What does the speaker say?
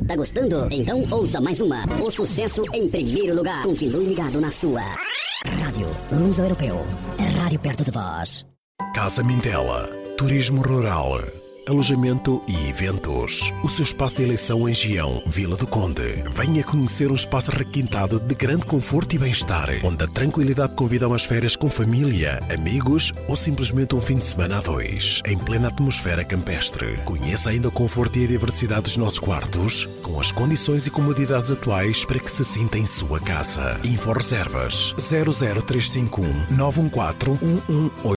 Tá gostando? Então ouça mais uma. O sucesso em primeiro lugar. Continue ligado na sua Rádio Luso Europeu. A rádio perto de vós. Casa Mindela. Turismo rural. Alojamento e eventos. O seu espaço de eleição em Gião, Vila do Conde. Venha conhecer um espaço requintado de grande conforto e bem-estar, onde a tranquilidade convida a umas férias com família, amigos ou simplesmente um fim de semana a dois, em plena atmosfera campestre. Conheça ainda o conforto e a diversidade dos nossos quartos, com as condições e comodidades atuais para que se sinta em sua casa. Info Reservas 00351 914 1188.